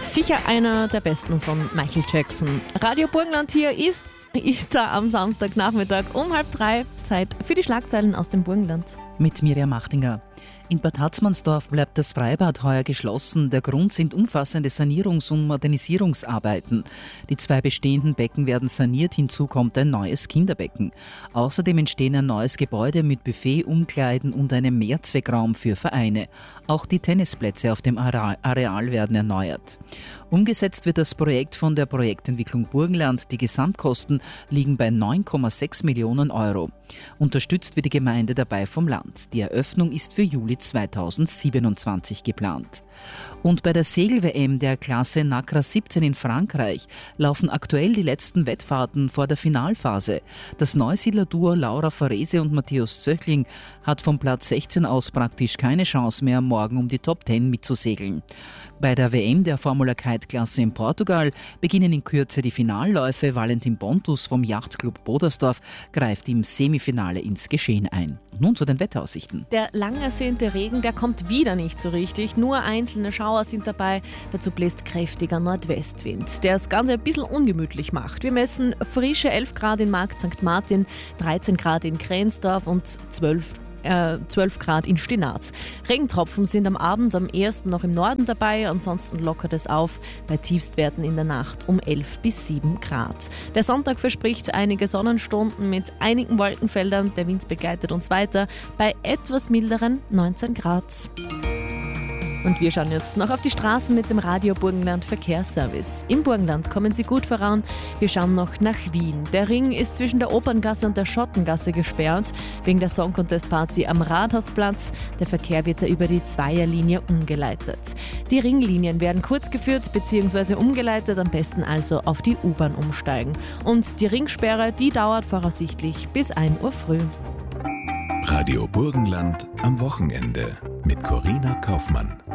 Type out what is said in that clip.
Sicher einer der besten von Michael Jackson. Radio Burgenland hier ist da am Samstagnachmittag um 2:30. Zeit für die Schlagzeilen aus dem Burgenland. Mit Miriam Machtinger. In Bad Hatzmannsdorf bleibt das Freibad heuer geschlossen. Der Grund sind umfassende Sanierungs- und Modernisierungsarbeiten. Die 2 bestehenden Becken werden saniert, hinzu kommt ein neues Kinderbecken. Außerdem entstehen ein neues Gebäude mit Buffet, Umkleiden und einem Mehrzweckraum für Vereine. Auch die Tennisplätze auf dem Areal werden erneuert. Umgesetzt wird das Projekt von der Projektentwicklung Burgenland. Die Gesamtkosten liegen bei 9,6 Millionen Euro. Unterstützt wird die Gemeinde dabei vom Land. Die Eröffnung ist für Juli 2027 geplant. Und bei der Segel-WM der Klasse NACRA 17 in Frankreich laufen aktuell die letzten Wettfahrten vor der Finalphase. Das Neusiedler-Duo Laura Farese und Matthäus Zöchling hat vom Platz 16 aus praktisch keine Chance mehr, morgen um die Top 10 mitzusegeln. Bei der WM der Formula Kite-Klasse in Portugal beginnen in Kürze die Finalläufe. Valentin Pontus vom Yachtclub Bodersdorf greift im Semifinale ins Geschehen ein. Nun zu den Wetteraussichten. Der lang ersehnte Regen, der kommt wieder nicht so richtig. Nur einzelne Schauer sind dabei. Dazu bläst kräftiger Nordwestwind, der das Ganze ein bisschen ungemütlich macht. Wir messen frische 11 Grad in Markt St. Martin, 13 Grad in Krensdorf und 12 Grad in Stinaz. Regentropfen sind am Abend am ehesten noch im Norden dabei, ansonsten lockert es auf bei Tiefstwerten in der Nacht um 11 bis 7 Grad. Der Sonntag verspricht einige Sonnenstunden mit einigen Wolkenfeldern. Der Wind begleitet uns weiter bei etwas milderen 19 Grad. Und wir schauen jetzt noch auf die Straßen mit dem Radio Burgenland Verkehrsservice. Im Burgenland kommen Sie gut voran. Wir schauen noch nach Wien. Der Ring ist zwischen der Operngasse und der Schottengasse gesperrt, wegen der Song Contest Party am Rathausplatz. Der Verkehr wird da über die Zweierlinie umgeleitet. Die Ringlinien werden kurz geführt bzw. umgeleitet, am besten also auf die U-Bahn umsteigen. Und die Ringsperre, die dauert voraussichtlich bis 1 Uhr früh. Radio Burgenland am Wochenende mit Corinna Kaufmann.